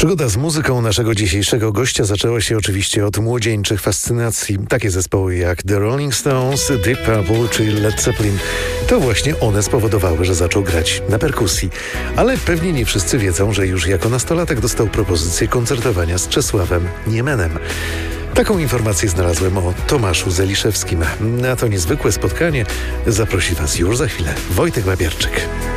Przygoda z muzyką naszego dzisiejszego gościa zaczęła się oczywiście od młodzieńczych fascynacji. Takie zespoły jak The Rolling Stones, Deep Purple czy Led Zeppelin. To właśnie one spowodowały, że zaczął grać na perkusji. Ale pewnie nie wszyscy wiedzą, że już jako nastolatek dostał propozycję koncertowania z Czesławem Niemenem. Taką informację znalazłem o Tomaszu Zeliszewskim. Na to niezwykłe spotkanie zaprosi Was już za chwilę Wojtek Babierczyk.